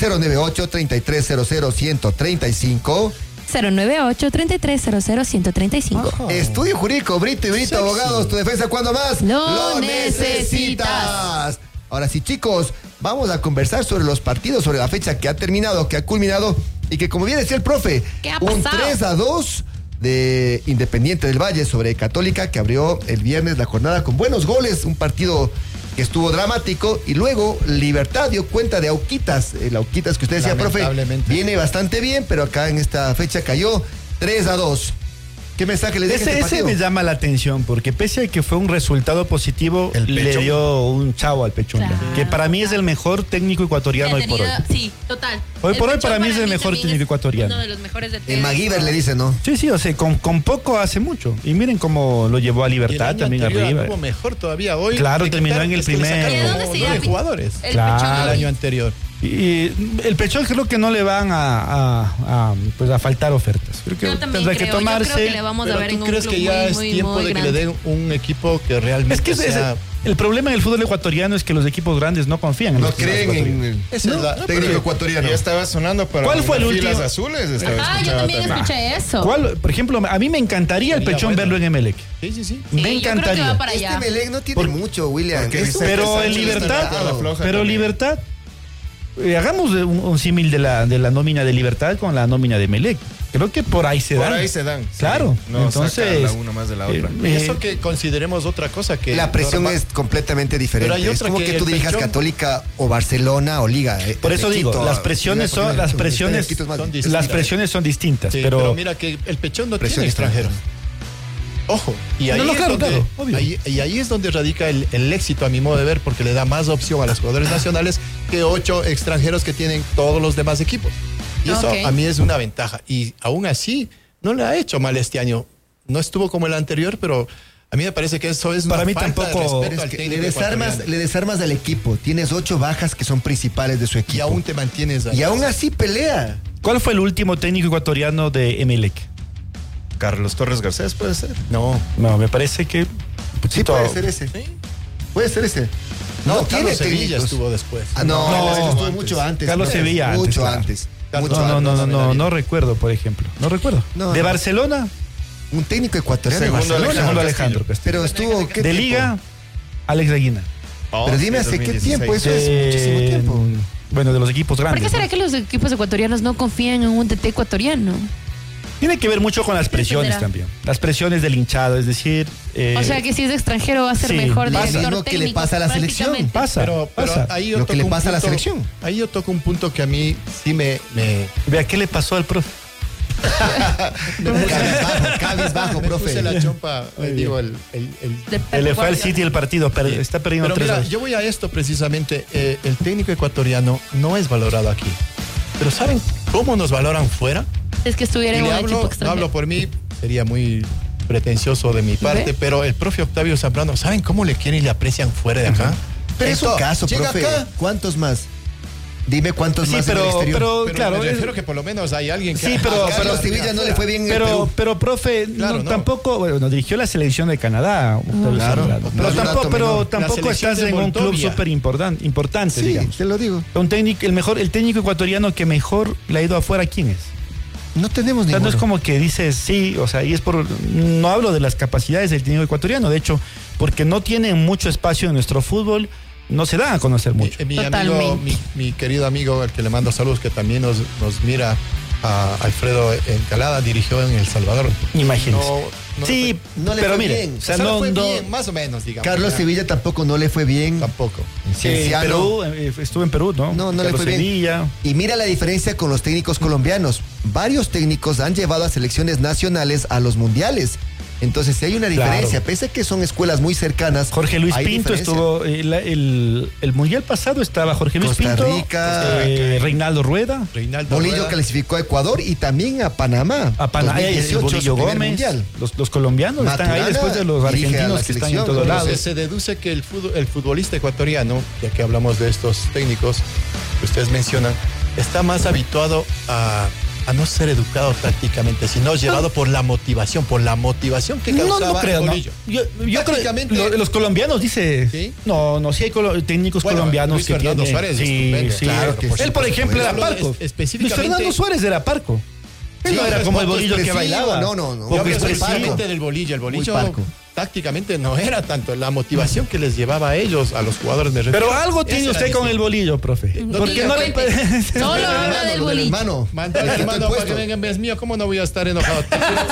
098-3300-135. 098-3300-135. Estudio Jurídico, Brito y Brito Abogados, tu defensa cuando más lo necesitas. Ahora sí, chicos, vamos a conversar sobre los partidos, sobre la fecha que ha terminado, que ha culminado y que, como bien decía el profe, ¿qué ha un pasado? 3-2 de Independiente del Valle sobre Católica, que abrió el viernes la jornada con buenos goles, un partido que estuvo dramático, y luego Libertad dio cuenta de Auquitas, el Auquitas que usted decía, profe, viene bastante bien, pero acá en esta fecha cayó 3-2. ¿Qué mensaje le deja este Ese partido? me llama la atención, porque pese a que fue un resultado positivo, le dio un chao al Pechón, Claro. que para mí es el mejor técnico ecuatoriano hoy por hoy. Sí, total. Hoy por hoy para mí es el mejor también técnico ecuatoriano. Uno de los mejores de El MacGyver le dice, ¿no? Sí, o sea, con poco hace mucho. Y miren cómo lo llevó a Libertad también arriba. Estuvo mejor todavía hoy. Claro, terminó en el primer. ¿Y de dónde se llama? Jugadores El Claro. Pechón el hoy. año anterior. Y el Pechón creo que no le van pues a faltar ofertas. Creo que Yo también tendrá creo. que tomarse. Yo creo que le vamos a Pero ver ¿tú en un crees club que ya muy, es muy, tiempo muy de que grande. le den un equipo que realmente Es que sea... el problema en el fútbol ecuatoriano es que los equipos grandes no confían en No los equipos creen ecuatorianos. en Esa es la- técnico ecuatoriano. Ya estaba sonando para ¿Cuál fue el unas filas último? azules. Estaba Ah, yo escuchando también escuché eso. ¿Cuál? Por ejemplo, a mí me encantaría el Sería Pechón bueno. verlo en Emelec. Sí. Sí, Me yo creo que encantaría. va para Este allá. Melec no tiene mucho, William. Porque Es dice un- que Pero en Sánchez Libertad, está la floja pero también. Libertad, hagamos un símil de la nómina de Libertad con la nómina de Melec. Creo que por ahí se Por dan. ahí se dan. sí. Claro. No Entonces, sacan la una más de la otra. Y eso que consideremos otra cosa que... La presión normal- es completamente diferente. Pero hay Es otra como que que tú el dirijas Pechón- Católica o Barcelona o Liga. Por eso de digo, Quito, las presiones Liga son Ecuatoriana. Quito es más- son distintas. las presiones son distintas, Sí, pero mira que el Pechón no Presión tiene extranjeros. Ojo, y ahí, No, es claro, donde, claro, obvio. ahí es donde radica el éxito, a mi modo de ver, porque le da más opción a los jugadores nacionales que 8 extranjeros que tienen todos los demás equipos. Y eso Ok. a mí es una ventaja. Y aún así, no le ha hecho mal este año. No estuvo como el anterior, pero a mí me parece que eso es Para una mí falta de tampoco- respeto Es al que técnico le ecuatoriano. desarmas al equipo. Tienes 8 bajas que son principales de su equipo. Y aún te mantienes ahí. Y aún así pelea. ¿cuál fue el último técnico ecuatoriano de Emelec? Carlos Torres Garcés puede ser. No. No, me parece que Sí, puede ser ese. Puede ser ese. No, No tiene Carlos Sevilla técnicos. estuvo después. Ah, no, No, estuvo antes. mucho antes. Carlos profe. Sevilla antes, Mucho claro. antes. Carlos- Mucho No, antes. no recuerdo, por ejemplo. No recuerdo. No, de no. Barcelona, Un técnico ecuatoriano de Segundo Barcelona. segundo Alejandro Alejandro Castillo. Pero estuvo. ¿qué De tiempo? Liga, Alex Reguina. Pero dime hace qué 2016. tiempo. Eso es muchísimo tiempo. Bueno, de los equipos ¿Por grandes. qué será ¿no? que los equipos ecuatorianos no confían en un TT ecuatoriano? Tiene que ver mucho con las presiones Entenderá. también. Las presiones del hinchado, es decir. O sea que si es extranjero va a ser sí, mejor lo director mismo que le técnico, pasa a la selección. prácticamente. pasa. Pero pasa. ahí yo Lo que toco le un pasa a la punto- selección. Ahí yo toco un punto que a mí sí me Vea, ¿qué le pasó al profe? Cabizbajo, me profe. puse la chompa, digo, el De Pep Le fue al Guardiola. City el partido, pero está perdiendo Pero 3-2. mira, yo voy a esto precisamente. El técnico ecuatoriano no es valorado aquí. Pero ¿saben cómo nos valoran fuera? Es que estuviera Y en le un hablo, equipo no extranjero. hablo por mí, sería muy pretencioso de mi parte, ¿Ve? pero el profe Octavio Zambrano, ¿saben cómo le quieren y le aprecian fuera de acá? Pero es un Esto, caso, llega profe. acá. ¿Cuántos más? Dime cuántos Sí, más en el exterior. Pero claro. me es- refiero que por lo menos hay alguien que... Sí, pero- A Carlos Sevilla no le fue bien en el Perú. pero profe, Claro, no, no. tampoco, bueno, dirigió la selección de Canadá. Octavio Claro. Zambrano. No es un dato pero menor. tampoco La selección estás de en un club Moldovia. súper importante, Sí, digamos. te lo digo. Un técnico, el técnico ecuatoriano que mejor le ha ido afuera, ¿quién es? No tenemos O sea, ninguno. no es como que dices sí, o sea, y es por, no hablo de las capacidades del técnico ecuatoriano, de hecho, porque no tienen mucho espacio en nuestro fútbol, no se dan a conocer mucho. Mi amigo, Totalmente. mi querido amigo, al que le mando saludos, que también nos mira, a Alfredo Encalada, dirigió en El Salvador. Imagínense. No Sí, no le pero fue mire, bien. o sea, Solo no, fue no- bien, más o menos, digamos. Carlos Ya, Sevilla tampoco no le fue bien. Tampoco. Cienciano. Perú, estuvo en Perú, ¿no? No le Carlos fue bien. Sevilla. Y mira la diferencia con los técnicos colombianos. Varios técnicos han llevado a selecciones nacionales a los mundiales. Entonces, si hay una diferencia, Claro. pese a que son escuelas muy cercanas. Jorge Luis hay Pinto diferencia. estuvo, el mundial pasado estaba Jorge Luis Costa Pinto, Rica, Reinaldo Rueda, Reinaldo Bolillo Rueda. clasificó a Ecuador y también a Panamá. a Panamá, 2018, Bolillo su primer Gómez, mundial. los colombianos están ahí Maturana después de los dirige a la argentinos que están en selección, todos ¿no? lados. Se deduce que el futbolista ecuatoriano, ya que hablamos de estos técnicos que ustedes mencionan, está más habituado a a no ser educado tácticamente, sino llevado por la motivación que causaba No creo, el no. bolillo. Yo creo Prácticamente- los colombianos, dice. ¿Sí? No, sí hay técnicos Bueno, colombianos Luis que Fernando tienen. Suárez, sí, estupendo, sí. claro que sí, Él, por ejemplo, era Hablo de- parco. Luis específicamente- Fernando Suárez era parco. Él no era como el bolillo que expresivo, bailaba. no. Yo Poco hablo expresivo. especialmente del bolillo. El bolillo parco. tácticamente no era tanto la motivación que les llevaba a ellos, a los jugadores. Me refiero. Pero algo Esa tiene era usted con distinta. el bolillo, profe. No Porque te no le cuentes. Solo habla del bolillo. Hermano, Manda al hermano para que vengan, es mío, ¿cómo no voy a estar enojado?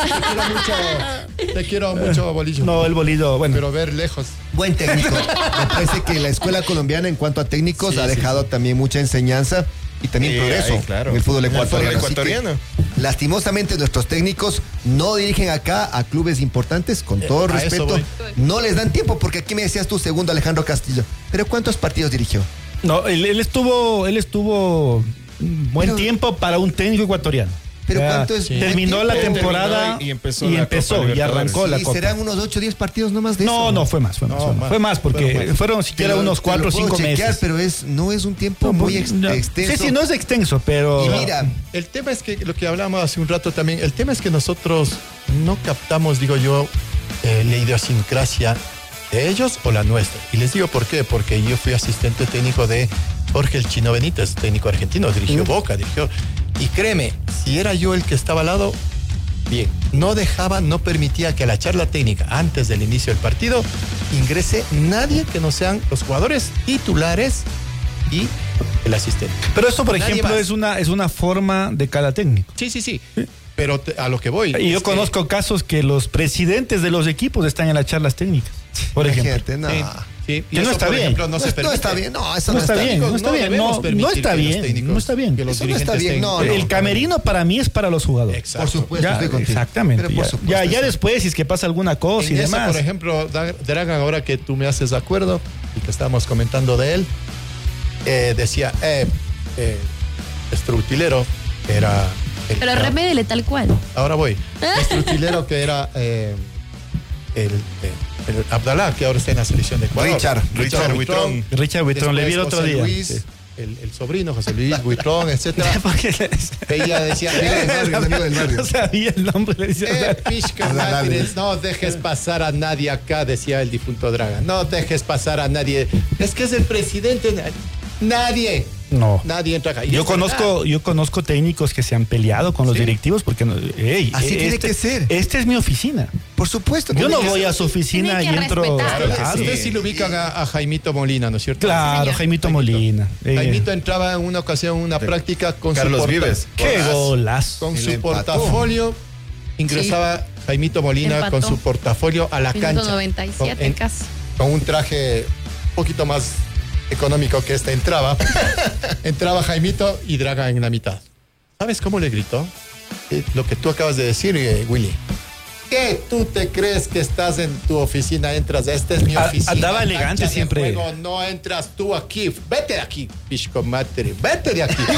Te quiero mucho, bolillo. No, el bolillo, bueno. Pero ver lejos. buen técnico. Me parece que la escuela colombiana en cuanto a técnicos Sí, ha sí, dejado también mucha enseñanza y también Sí, progreso ahí, claro. en el fútbol En el fútbol ecuatoriano. Así que, ecuatoriano. lastimosamente nuestros técnicos no dirigen acá a clubes importantes, con todo a eso respeto. voy. No les dan tiempo porque aquí me decías tú, segundo Alejandro Castillo. Pero ¿cuántos partidos dirigió? No, él estuvo buen Pero- tiempo para un técnico ecuatoriano. Pero O sea, ¿cuánto es buen terminó la tiempo? temporada Terminó y empezó y la Copa y Libertadores. arrancó la Sí, Copa. serán unos 8 o 10 partidos nomás de eso. No, fue más. Fue más porque Fueron más. fueron siquiera Te lo- unos te 4 lo o puedo 5 chequear, meses. pero no es un tiempo muy extenso. Sí, no es extenso, pero. Y mira, El tema es que lo que hablábamos hace un rato también, el tema es que nosotros no captamos, digo yo, la idiosincrasia de ellos o la nuestra. Y les digo por qué, porque yo fui asistente técnico de Jorge el Chino Benítez, técnico argentino, dirigió Boca, y créeme, si era yo el que estaba al lado, bien, no permitía que a la charla técnica, antes del inicio del partido, ingrese nadie que no sean los jugadores titulares y el asistente. Pero eso, por Nadie ejemplo, más. es una forma de cada técnico. Sí. Pero a lo que voy. Y yo es que- conozco casos que los presidentes de los equipos están en las charlas técnicas. Por ejemplo. imagínate, no. Sí, Que no está por bien. ejemplo, no No, se no permite. está bien, no, eso No no está bien, no está bien, debemos no permitir está que los bien, técnicos- no está bien. que los Eso no está dirigentes bien, tengan- no. El camerino para mí es para los jugadores. Exacto. Por supuesto, Ya, estoy contigo. exactamente. Pero por Ya, supuesto, ya sí. después, si es que pasa alguna cosa En y ese, demás. por ejemplo, Dragan, ahora que tú me haces de acuerdo y que estábamos comentando de él, decía, nuestro utilero era... Pero remédele tal cual. Ahora voy. Nuestro utilero que era el Abdalá, que ahora está en la selección de Ecuador. Richard Buitrón. Richard Buitrón, le vi el Después otro José día. Luis, Sí. el sobrino José Luis Buitrón, etcétera. Ella decía, amigo del barrio. No sabía el nombre. Le decía, Pishka Dale. Mártires, no dejes pasar a nadie acá, decía el difunto Draga. No dejes pasar a nadie. Es que es el presidente. Nadie. no. Nadie entra acá. Y Yo es verdad. conozco técnicos que se han peleado con los Sí. directivos porque ey, Así tiene que ser. Esta es mi oficina. Por supuesto. Yo no tiene que voy ser. a su oficina Tiene y que entro. respetar. Claro, Ustedes sí lo ubican a Jaimito Molina, ¿no es cierto? Claro, señor. Jaimito Molina. Jaimito entraba en una ocasión, una práctica con Carlos su Vives. Qué golazo. Con Y su le empató. portafolio. Ingresaba Jaimito Molina Empató. con su portafolio a la Minuto cancha. 97 Con- casi. con un traje un poquito más económico que este entraba. Entraba Jaimito y Draga en la mitad. ¿Sabes cómo le gritó? Lo que tú acabas de decir, Willy. ¿Qué tú te crees que estás en tu oficina? Entras, esta es mi oficina. andaba elegante cancha de siempre. juego, no entras tú aquí. Vete de aquí, Pishko Materi. Vete de aquí.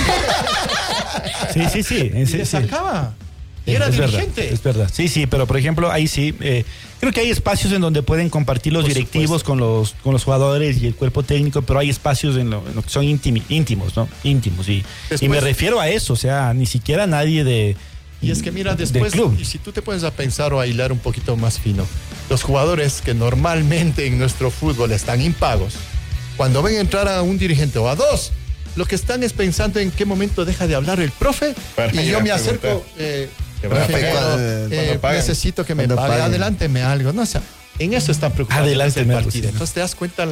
Sí. Y Sí, le sí. sacaba. Y era Es verdad, dirigente. es verdad. Sí, pero por ejemplo, ahí sí, creo que hay espacios en donde pueden compartir los Por directivos con los jugadores y el cuerpo técnico, pero hay espacios en lo que son íntimos, ¿no? Íntimos. Y Después- me refiero a eso, o sea, ni siquiera nadie de. Y es que mira, del después, club. y si tú te pones a pensar o a hilar un poquito más fino, los jugadores que normalmente en nuestro fútbol están impagos, cuando ven entrar a un dirigente o a dos, lo que están es pensando en qué momento deja de hablar el profe Para y ir yo a me acerco, preguntar. profe, Profe, cuando paguen. necesito que me Cuando pague, paguen. adelánteme algo, no, o sea, en eso están preocupados Adelánteme desde el algo, partido. sí. Entonces te das cuenta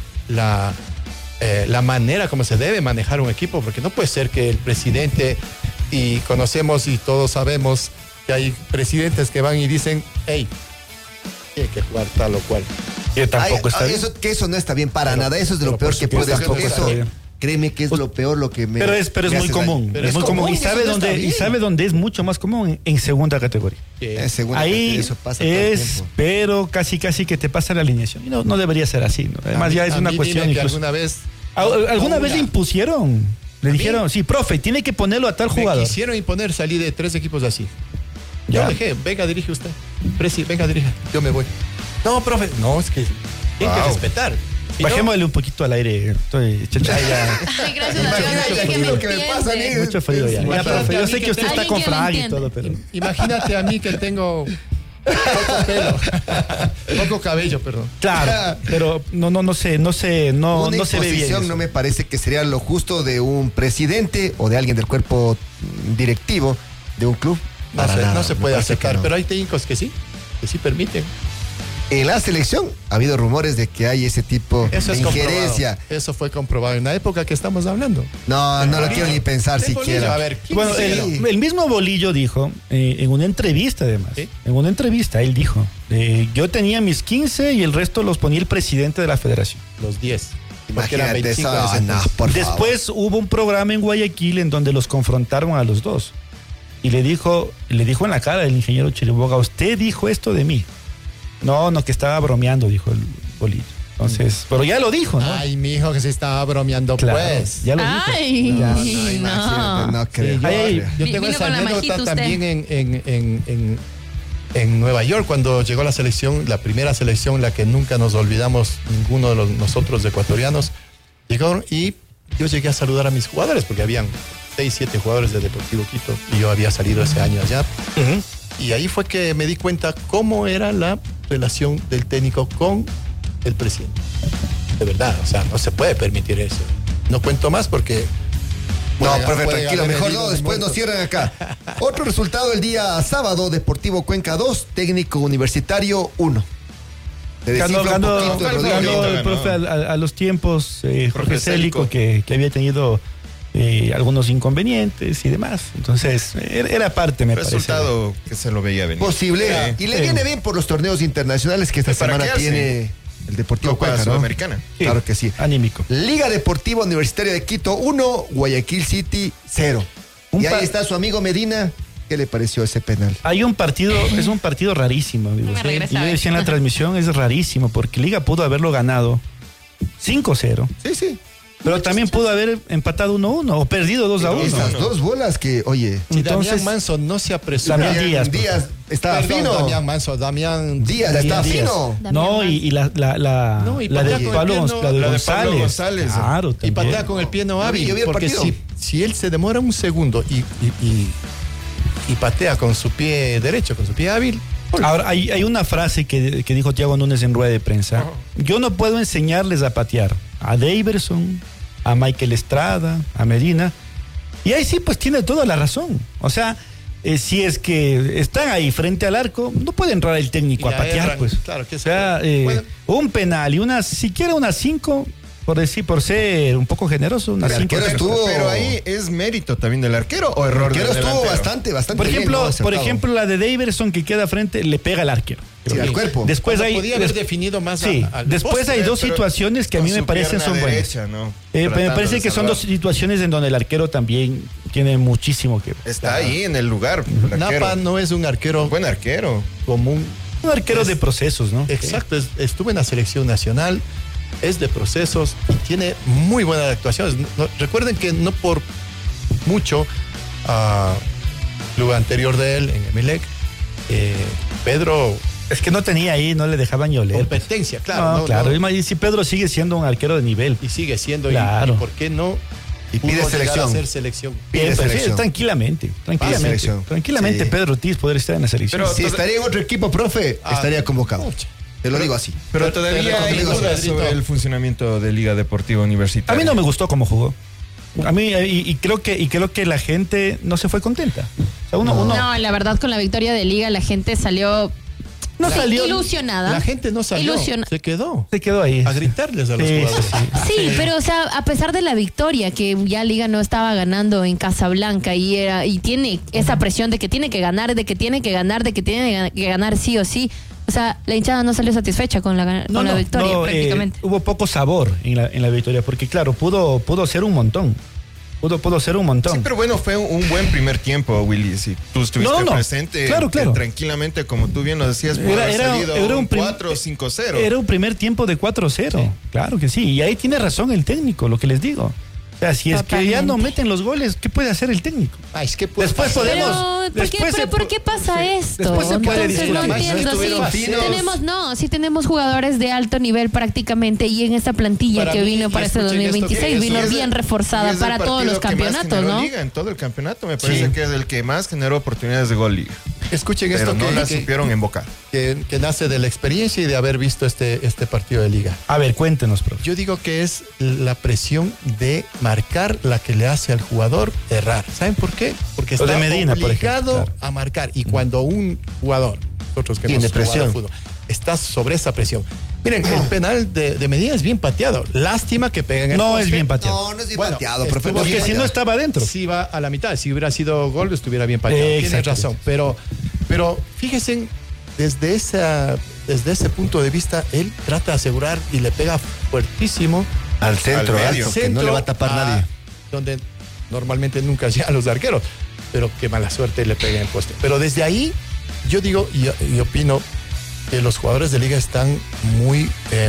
la manera como se debe manejar un equipo, porque no puede ser que el presidente, y conocemos y todos sabemos que hay presidentes que van y dicen, hey, tiene que jugar tal o cual. Que tampoco está bien. Eso no está bien para Pero- nada. Eso es de lo pero peor por que supuesto puedes que no hacer. está Eso, bien. créeme que es lo peor lo que me. Pero es me muy hace común, daño. Pero es muy común. Y eso sabe no está bien. dónde es mucho más común en segunda categoría. En segunda Ahí categoría, eso pasa todo el es, tiempo. pero casi que te pasa la alineación. Y no debería ser así, ¿no? Además ya es A una mí cuestión dime que incluso. alguna vez ¿Alguna vez una- le impusieron? Le ¿A mí? dijeron, sí, profe, tiene que ponerlo a tal me jugador. quisieron imponer, salí de 3 equipos así. Yo Ya. dejé, venga, dirige usted. Presi, venga, dirige. Yo me voy. No, profe. No, es que tienen que Wow. respetar. Bajémosle un poquito al aire. Estoy chacha ya. Ay, gracias a Dios, Imagínate alguien lo que que me me pasa a mí. entiende. Mucho frío ya. Ya, profe, yo sé que usted está Alguien con que me frag y entiende. todo, pero. Imagínate a mí que tengo poco pelo, poco cabello, perdón. Claro, pero no sé, no Una se ve bien. imposición eso. no me parece que sería lo justo de un presidente o de alguien del cuerpo directivo de un club. Para nada, No se me puede parece que aceptar, no. pero hay técnicos que sí permiten. En la selección ha habido rumores de que hay ese tipo Eso de es comprobado. injerencia. Eso fue comprobado en la época que estamos hablando. No lo quiero ni pensar Sí, siquiera. A ver, ¿quién Bueno, dice que no? el mismo Bolillo dijo, en una entrevista además, ¿Sí? en una entrevista él dijo, yo tenía mis 15 y el resto los ponía el presidente de la federación. Los 10. Porque eran Imagínate 25 en eso. ese No, entonces. por favor. Después hubo un programa en Guayaquil en donde los confrontaron a los dos. Y le dijo en la cara el ingeniero Chiriboga, usted dijo esto de mí. No, que estaba bromeando, dijo el Bolillo. Entonces, pero ya lo dijo, ¿no? Ay, mi hijo que se estaba bromeando, Claro, pues. ya lo dijo. Ay, Imagínate, no. no creo. Sí, yo, Ay, yo vi- tengo vino esa con la anécdota majita usted. también en Nueva York, cuando llegó la selección, la primera selección, la que nunca nos olvidamos, ninguno de nosotros ecuatorianos, llegaron y yo llegué a saludar a mis jugadores, porque habían 6, 7 jugadores de Deportivo Quito y yo había salido ese año allá. Y ahí fue que me di cuenta cómo era la relación del técnico con el presidente. De verdad, o sea, no se puede permitir eso. No cuento más porque... No, puede- profe, puede tranquilo, haber mejor heridos no, y después nos muertos. cierran acá. Otro resultado el día sábado, Deportivo Cuenca 2, Técnico Universitario 1. Se desinfla un Ganó poquito el Rodrigo. el profe a los tiempos, Jorge Profe Célico, Célico. que había tenido algunos inconvenientes y demás. Entonces, era parte, me parece. Resultado que se lo veía venir. Posible. Sí. Y le viene bien por los torneos internacionales que esta Es para semana quedarse. tiene el Deportivo Copa Cuenca, ¿no? Sudamericana. Sí, Claro que sí. Anímico. Liga Deportiva Universitaria de Quito 1, Guayaquil City 0. Un Y ahí pa- está su amigo Medina. ¿Qué le pareció ese penal? Hay un partido, es un partido rarísimo, amigos. Me regresa Y yo a ver. decía en la transmisión, es rarísimo, porque Liga pudo haberlo ganado 5-0, Sí, sí. pero también pudo haber empatado 1-1 o perdido 2-1. Esas dos bolas que, oye, Si Entonces, Damián Manso no se apresuró. Damián Díaz, por Díaz está Perdón, fino. Damián Manso, Damián Díaz está Díaz. fino. No, y la No, y la de patea con Pablo, el pie, no, la de la de González. Pablo González. Claro, Y también. patea con el pie no Yo hábil. vi el Porque partido. si él se demora un segundo y patea con su pie derecho, con su pie hábil, Ahora, hay una frase que dijo Thiago Núñez en rueda de prensa. Yo no puedo enseñarles a patear a Daverson, a Michael Estrada, a Medina. Y ahí sí, pues tiene toda la razón. O sea, si es que están ahí frente al arco, no puede entrar el técnico Y a ya patear, erran. pues. Claro que o sea, bueno. un penal y siquiera unas 5, por ser un poco generoso, unas El 5. arquero estuvo- Pero ahí es mérito también del arquero o error El del arquero estuvo delantero. bastante Por bien, ejemplo, ¿no? Acertado. la de Daverson que queda frente, le pega al arquero. Sí, al cuerpo. Después cuando hay, podía haber des- definido más sí, al después poste, hay dos Pero situaciones que a con mí me su parecen pierna son buenas. derecha, ¿no? Me Tratando parece de que son dos salvar. situaciones en donde el arquero también tiene muchísimo que ver. Está ahí en el lugar. El arquero. Napa no es un arquero Buen arquero. común. Un arquero Es- de procesos, ¿no? Exacto, estuvo en la selección nacional, es de procesos y tiene muy buenas actuaciones. Recuerden que no por mucho, club anterior de él, en Emelec, Pedro, Es que no tenía ahí, no le dejaban ni oler. competencia, claro. No, ¿no? claro. No, Y si Pedro sigue siendo un arquero de nivel. y sigue siendo, Claro. y ¿por qué no? Y pide pudo llegar selección. a ser selección. Pide Pues, sí, selección. tranquilamente. selección. Tranquilamente Sí. Pedro Ortiz podría estar en la selección. Pero- Si estaría en otro equipo, profe, estaría convocado. pucha. Te lo digo así. Pero Pero todavía hay conmigo, dudas Pedrito. sobre el funcionamiento de Liga Deportiva Universitaria. A mí no me gustó cómo jugó. A mí, y creo que la gente no se fue contenta. O sea, uno No, la verdad, con la victoria de Liga, la gente salió no salió. ilusionada. La gente no salió, se quedó Se quedó ahí. a gritarles a los Sí, jugadores. sí, Sí, pero o sea, a pesar de la victoria, que ya Liga no estaba ganando en Casablanca y tiene esa presión de que tiene que ganar, de que tiene que ganar, de que tiene que ganar sí o sí. O sea, la hinchada no salió satisfecha con la victoria, prácticamente. Hubo poco sabor en la victoria, porque claro, pudo ser un montón. Pudo ser un montón. Sí, pero bueno, fue un buen primer tiempo, Willy. Si tú estuviste No, presente, claro. tranquilamente, como tú bien lo decías, pudo haber salido un 4-5-0. Era un primer tiempo de 4-0. Sí. Claro que sí. Y ahí tiene razón el técnico, lo que les digo. O sea, si es que ya no meten los goles, ¿qué puede hacer el técnico? Es que después podemos... Pero ¿por qué pasa esto? Después se puede Entonces, no entiendo. Sí tenemos jugadores de alto nivel prácticamente, y en esta plantilla que vino para este 2026 vino bien reforzada para todos los campeonatos, ¿no? Liga, en todo el campeonato me parece que es el que más generó oportunidades de gol liga. Escuchen pero esto no la supieron invocar. Que nace de la experiencia y de haber visto este partido de liga. A ver, cuéntenos, profe. Yo digo que es la presión de marcar la que le hace al jugador errar. ¿Saben por qué? Porque está Medina, obligado a marcar. Y cuando un jugador, nosotros que tiene presión, fútbol, está sobre esa presión. Miren, el penal de Medina es bien pateado. Lástima que peguen el poste. Es bien pateado. No es bien pateado, profe. Porque si no estaba adentro. Si va a la mitad. Si hubiera sido gol, estuviera bien pateado. Tienes razón. Pero fíjense, desde ese punto de vista, él trata de asegurar y le pega fuertísimo al centro, que no le va a tapar nadie. Donde normalmente nunca llegan los arqueros. Pero qué mala suerte le pega en el poste. Pero desde ahí, yo digo y opino que los jugadores de liga están muy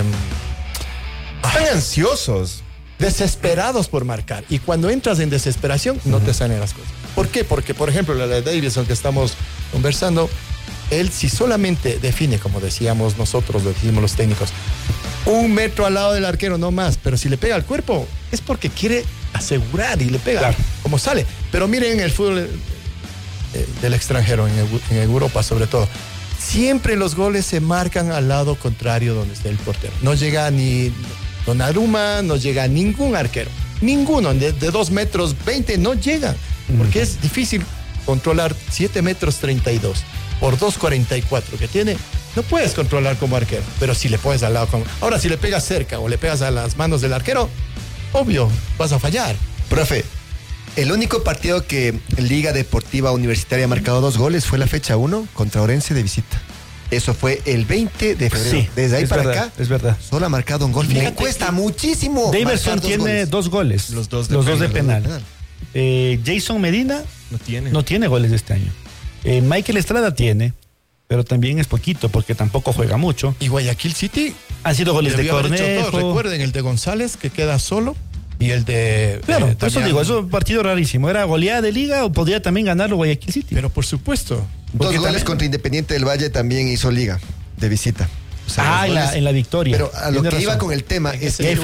están ansiosos, desesperados por marcar, y cuando entras en desesperación no te salen las cosas. ¿Por qué? Porque, por ejemplo, la de Davidson que estamos conversando, él si solamente define, como decíamos nosotros, lo decimos los técnicos, 1 metro al lado del arquero, no más, pero si le pega al cuerpo es porque quiere asegurar y le pega como sale. Pero miren el fútbol del extranjero, en Europa sobre todo, siempre los goles se marcan al lado contrario donde está el portero. No llega ni Donnarumma, no llega ningún arquero. Ninguno, de 2 metros 20 no llega. Porque es difícil controlar 7 metros 32 por 2.44 que tiene. No puedes controlar como arquero, pero si le pones al lado. Ahora, si le pegas cerca o le pegas a las manos del arquero, obvio, vas a fallar. Profe, el único partido que Liga Deportiva Universitaria ha marcado 2 goles fue la fecha 1 contra Orense de visita. Eso fue el 20 de febrero. Sí, desde ahí para acá, es verdad. Solo ha marcado un gol. Le cuesta muchísimo. Davidson tiene 2 goles. Los dos de penal. Jason Medina no tiene goles este año. Michael Estrada tiene, pero también es poquito porque tampoco juega mucho. Y Guayaquil City han sido goles de Cornejo. Recuerden el de González que queda solo. Y el de... Claro, por eso digo, es un partido rarísimo. Era goleada de liga o podría también ganarlo Guayaquil City. Pero por supuesto. 2 goles contra Independiente del Valle también hizo liga de visita. O sea, en la victoria. Pero a lo que iba con el tema es que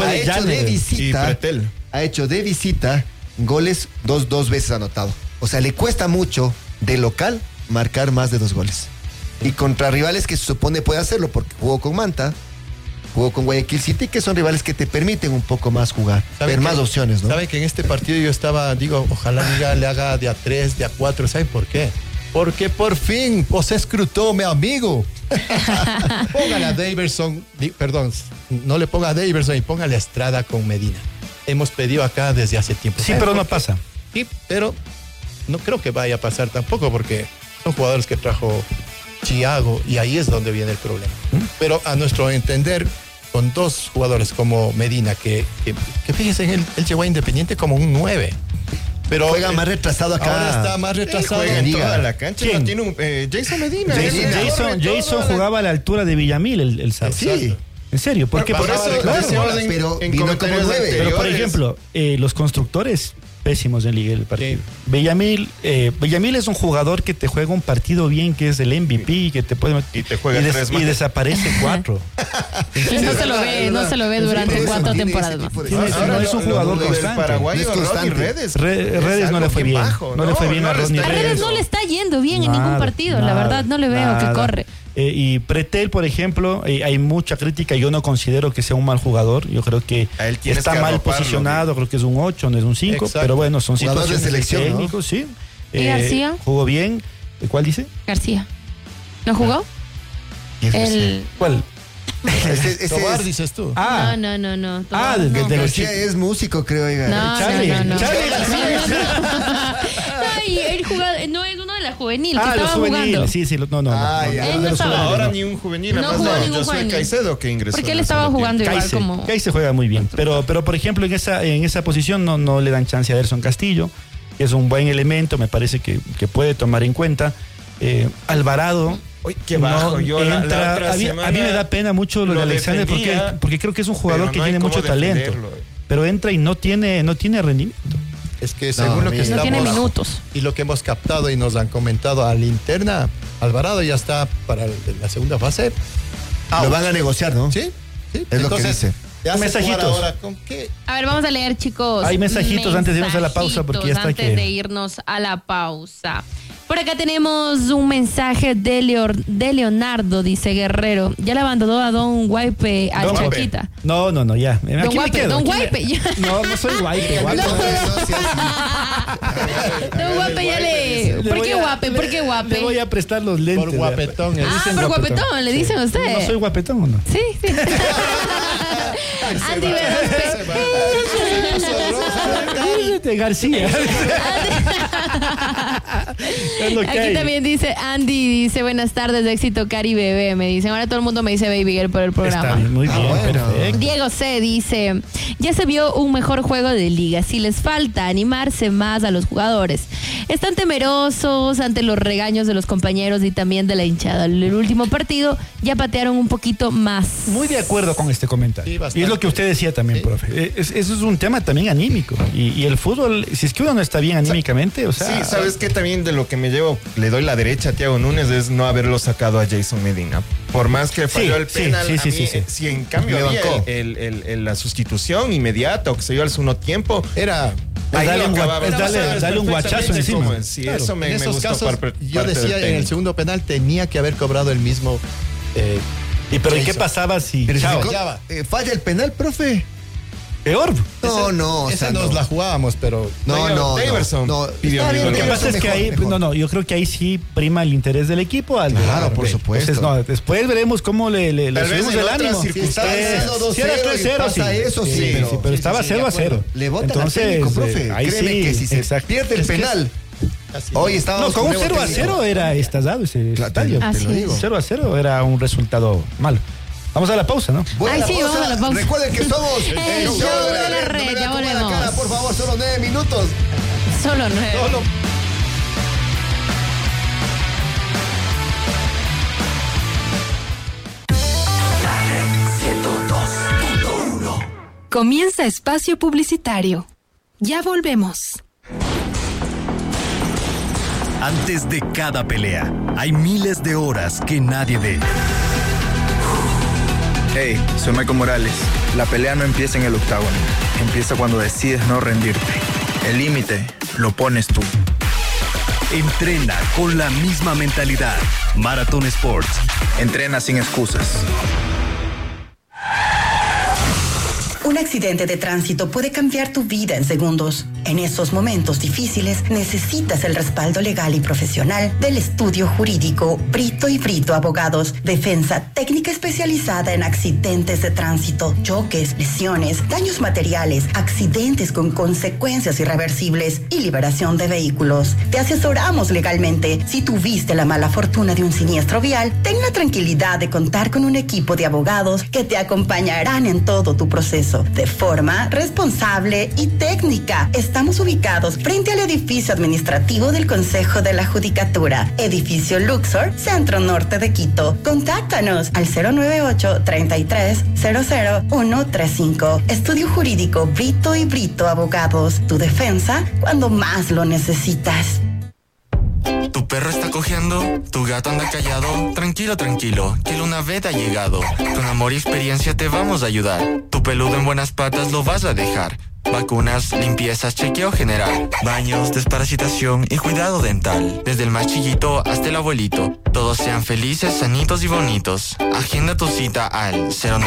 ha hecho de visita goles 2 veces anotado. O sea, le cuesta mucho de local marcar más de 2 goles. Y contra rivales que se supone puede hacerlo, porque jugó con Manta, jugó con Guayaquil City, que son rivales que te permiten un poco más jugar, ver más opciones, ¿no? Saben que en este partido yo estaba, ojalá Liga le haga de a 3, de a 4, ¿saben por qué? Porque por fin os escrutó, mi amigo. Póngale a Davidson, no le ponga a Davidson y póngale a Estrada con Medina. Hemos pedido acá desde hace tiempo. Sí, pero no pasa. Sí, pero no creo que vaya a pasar tampoco, porque son jugadores que trajo Thiago y ahí es donde viene el problema. Pero a nuestro entender, con 2 jugadores como Medina, que fíjense, él llegó a Independiente como un 9. Pero juega más retrasado acá. Ahora está más retrasado. Juega en toda la cancha. ¿Quién? Tiene Jason Medina. Jason jugaba a la altura de Villamil el sábado. Sí. ¿En serio? ¿Por qué? Por eso pero vino como 9. Pero por ejemplo, los constructores pésimos en Liga del partido. Sí. Villamil es un jugador que te juega un partido bien, que es el MVP, que te puede y te juega y desaparece 4. No se lo ve durante 4 temporadas. No es un jugador constante. Paraguayo, Redes no le fue bien. No le fue bien a Rodney Redes. A Redes no le está yendo bien en ningún partido. La verdad, no le veo que corre. Y Pretel, por ejemplo, hay mucha crítica. Yo no considero que sea un mal jugador. Yo creo que está mal posicionado. Creo que es un 8, no es un 5. Exacto. Pero bueno, son situaciones de selección, técnicos, ¿no? Sí. ¿Y García? Jugó bien. ¿Cuál dice? García. ¿No jugó? ¿Cuál? Tobar, dices tú. No. García es músico, creo. No. El jugador, no es uno de la juvenil que estaba jugando. Sí, no. Ahora ni un juvenil. Yo soy Caicedo que ingresó. Porque él estaba jugando igual como... Caicedo juega muy bien. Pero por ejemplo, en esa posición no le dan chance a Ederson Castillo, que es un buen elemento, me parece que puede tomar en cuenta. Alvarado... Uy, qué bajo. A mí me da pena mucho lo de Alexander porque creo que es un jugador que tiene mucho talento. pero entra y no tiene rendimiento. Es que según lo que estamos... No tiene minutos. Y lo que hemos captado y nos han comentado a la interna, Alvarado ya está para la segunda fase. Lo van a negociar, ¿no? Sí. Es lo que dice. Mensajitos. Ahora, ¿con qué? A ver, vamos a leer, chicos. Hay mensajitos antes de irnos a la pausa, porque ya está antes de irnos a la pausa. Por acá tenemos un mensaje de Leonardo, dice Guerrero. Ya le abandonó a Don Guaype al Chaquita. No, ya. Don Guaype, Don Guaype. No soy Guaype. Don Guaype ya le... ¿Por qué Guape? ¿Por qué Guape? Le voy a prestar los lentes. Por guapetón. Por guapetón, le dicen a usted. ¿No soy guapetón o no? Sí. Andy de García. Aquí también dice Andy, dice buenas tardes, de éxito Cari Bebé, me dicen, ahora todo el mundo me dice Baby Girl por el programa. Está muy bien, perfecto. Diego C dice, ya se vio un mejor juego de liga, si les falta animarse más a los jugadores, están temerosos ante los regaños de los compañeros y también de la hinchada. El último partido ya patearon un poquito más. Muy de acuerdo con este comentario. Sí, y es lo que usted decía también, profe. Eso es un tema también anímico. Y el fútbol, si es que uno no está bien anímicamente, o sea... Sí, ¿sabes qué? También de lo que me llevo, le doy la derecha a Thiago Núñez, es no haberlo sacado a Jason Medina. Por más que falló el penal, si en cambio había la sustitución inmediata o que se dio al segundo tiempo, era... Dale un guachazo encima. Sí, claro. Eso me gustó. Casos, yo decía, en el segundo penal tenía que haber cobrado el mismo... ¿Pero y qué pasaba si falla el penal, profe? Peor. Esa nos la jugábamos, pero... No. Pidió lo que pasa es que ahí, yo creo que ahí sí prima el interés del equipo. Claro, por supuesto. Entonces, después veremos cómo le subimos el ánimo. Si era 3-0, eso sí. Pero estaba 0-0. Le votan al técnico, profe. Créeme que si se pierde el penal... Hoy estábamos con un 0-0 era estallado ese estadio. Te lo digo. 0-0 era un resultado malo. Vamos a la pausa, ¿no? Vamos a la pausa. Recuerden que somos el show de la red. Ya volvemos. Por favor, solo 9 minutos. Solo 9. Comienza espacio publicitario. Ya volvemos. Antes de cada pelea, hay miles de horas que nadie ve. Hey, soy Michael Morales. La pelea no empieza en el octágono. Empieza cuando decides no rendirte. El límite lo pones tú. Entrena con la misma mentalidad. Marathon Sports. Entrena sin excusas. Un accidente de tránsito puede cambiar tu vida en segundos. En esos momentos difíciles necesitas el respaldo legal y profesional del estudio jurídico Brito y Brito Abogados. Defensa técnica especializada en accidentes de tránsito, choques, lesiones, daños materiales, accidentes con consecuencias irreversibles y liberación de vehículos. Te asesoramos legalmente. Si tuviste la mala fortuna de un siniestro vial, ten la tranquilidad de contar con un equipo de abogados que te acompañarán en todo tu proceso de forma responsable y técnica. Estamos ubicados frente al edificio administrativo del Consejo de la Judicatura, edificio Luxor, Centro Norte de Quito. Contáctanos al 098-33-00135. Estudio Jurídico Brito y Brito Abogados. Tu defensa cuando más lo necesitas. ¿Tu perro está cojeando? ¿Tu gato anda callado? Tranquilo, que Lunavet ha llegado. Con amor y experiencia te vamos a ayudar. Tu peludo en buenas patas lo vas a dejar. Vacunas, limpiezas, chequeo general, baños, desparasitación y cuidado dental. Desde el más chiquito hasta el abuelito. Todos sean felices, sanitos y bonitos. Agenda tu cita al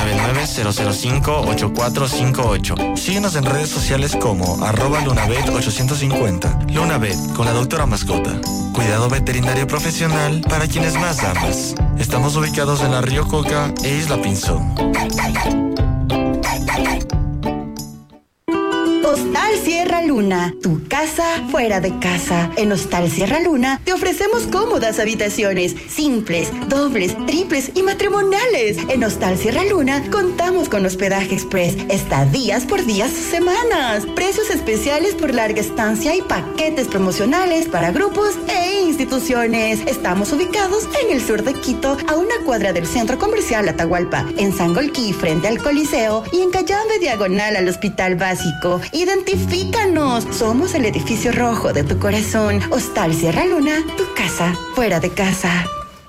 099-005-8458. Síguenos en redes sociales como @Lunavet850. Lunavet, con la doctora mascota. Cuidado veterinario profesional para quienes más amas. Estamos ubicados en la Río Coca e Isla Pinzón. Hostal Sierra Luna, tu casa fuera de casa. En Hostal Sierra Luna te ofrecemos cómodas habitaciones, simples, dobles, triples y matrimoniales. En Hostal Sierra Luna contamos con hospedaje express, estadías por días o semanas, precios especiales por larga estancia y paquetes promocionales para grupos e instituciones. Estamos ubicados en el sur de Quito, a una cuadra del Centro Comercial Atahualpa, en Sangolquí frente al Coliseo y en Cayambe diagonal al Hospital Básico. Identifícanos, somos el edificio rojo de tu corazón. Hostal Sierra Luna, tu casa fuera de casa.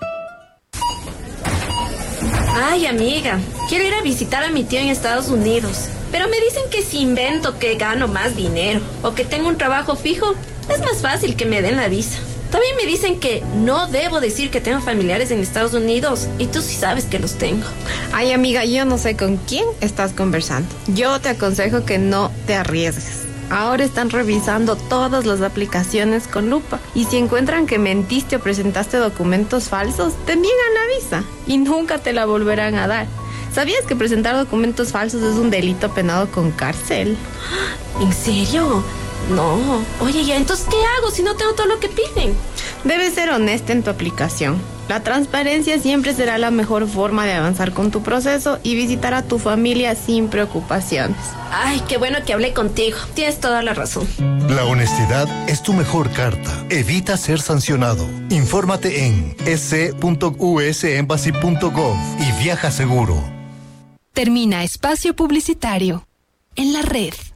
Ay, amiga, quiero ir a visitar a mi tío en Estados Unidos, pero me dicen que si invento que gano más dinero o que tengo un trabajo fijo, es más fácil que me den la visa. También me dicen que no debo decir que tengo familiares en Estados Unidos, y tú sí sabes que los tengo. Ay, amiga, yo no sé con quién estás conversando. Yo te aconsejo que no te arriesgues. Ahora están revisando todas las aplicaciones con lupa, y si encuentran que mentiste o presentaste documentos falsos, te niegan la visa y nunca te la volverán a dar. ¿Sabías que presentar documentos falsos es un delito penado con cárcel? ¿En serio? No. Oye, ya, entonces, ¿qué hago si no tengo todo lo que piden? Debes ser honesta en tu aplicación. La transparencia siempre será la mejor forma de avanzar con tu proceso y visitar a tu familia sin preocupaciones. Ay, qué bueno que hablé contigo. Tienes toda la razón. La honestidad es tu mejor carta. Evita ser sancionado. Infórmate en sc.usembassy.gov y viaja seguro. Termina espacio publicitario. En la red.